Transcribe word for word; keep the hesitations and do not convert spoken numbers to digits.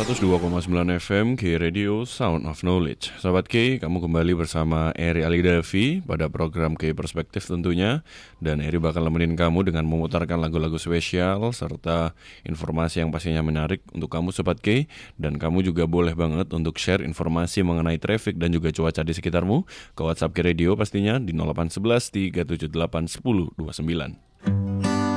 seratus dua koma sembilan F M K Radio Sound of Knowledge. Sahabat K, kamu kembali bersama Eri Alidavi pada program K Perspektif tentunya. Dan Eri bakal nemenin kamu dengan memutarkan lagu-lagu spesial serta informasi yang pastinya menarik untuk kamu Sobat K. Dan kamu juga boleh banget untuk share informasi mengenai traffic dan juga cuaca di sekitarmu ke WhatsApp K Radio pastinya di nol delapan satu satu tiga tujuh delapan satu nol dua sembilan.